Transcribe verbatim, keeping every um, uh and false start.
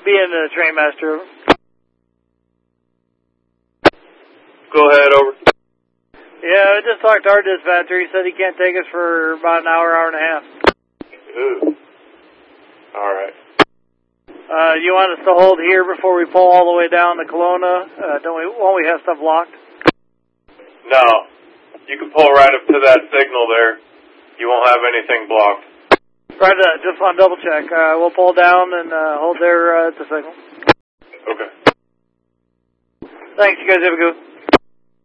being the train master. Go ahead, over. Yeah, I just talked to our dispatcher. He said he can't take us for about an hour, hour and a half. Ooh. All right. Uh, you want us to hold here before we pull all the way down to Kelowna? Uh, don't we? Won't we have stuff locked? No. You can pull right up to that signal there. You won't have anything blocked. Right, uh, just want to double check. Uh, we'll pull down and uh, hold there uh, at the signal. Okay. Thanks, you guys have a good one.